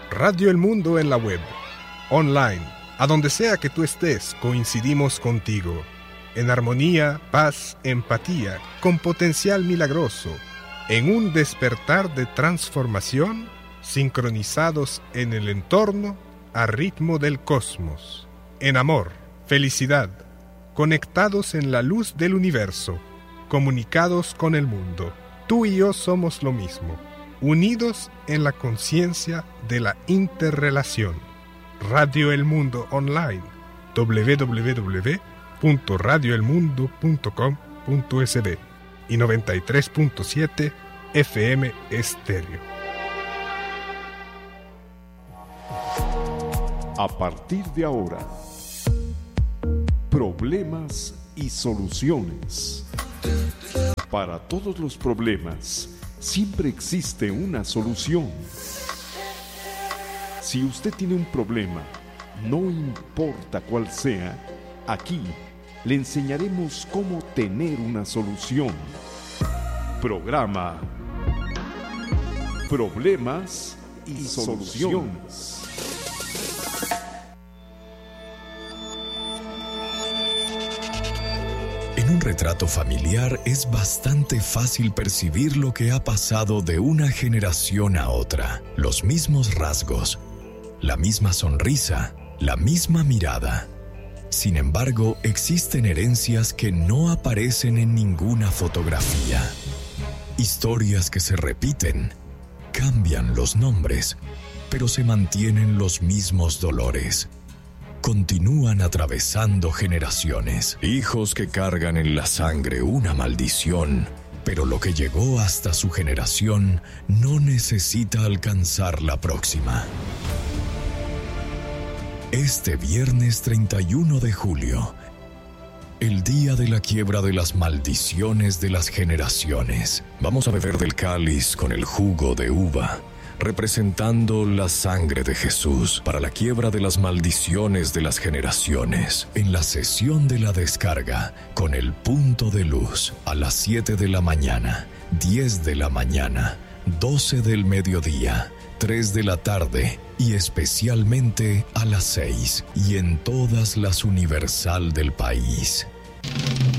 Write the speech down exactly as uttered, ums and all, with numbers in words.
Radio El Mundo en la web, online, a donde sea que tú estés, coincidimos contigo. En armonía, paz, empatía, con potencial milagroso, en un despertar de transformación, sincronizados en el entorno, a ritmo del cosmos. En amor, felicidad, conectados en la luz del universo, comunicados con el mundo. Tú y yo somos lo mismo, unidos en la conciencia de la interrelación. Radio El Mundo Online, doble u doble u doble u punto radio el mundo punto com punto es de y noventa y tres punto siete F M Estéreo. A partir de ahora, problemas y soluciones. Para todos los problemas, siempre existe una solución. Si usted tiene un problema, no importa cuál sea, aquí le enseñaremos cómo tener una solución. Programa Problemas y Soluciones. En un retrato familiar es bastante fácil percibir lo que ha pasado de una generación a otra. Los mismos rasgos, la misma sonrisa, la misma mirada. Sin embargo, existen herencias que no aparecen en ninguna fotografía. Historias que se repiten, cambian los nombres, pero se mantienen los mismos dolores. Continúan atravesando generaciones. Hijos que cargan en la sangre una maldición, pero lo que llegó hasta su generación no necesita alcanzar la próxima. Este viernes treinta y uno de julio, el día de la quiebra de las maldiciones de las generaciones, vamos a beber del cáliz con el jugo de uva, representando la sangre de Jesús para la quiebra de las maldiciones de las generaciones, en la sesión de la descarga con el punto de luz a las siete de la mañana, diez de la mañana, doce del mediodía, tres de la tarde y especialmente a las seis y en todas las Universal del país.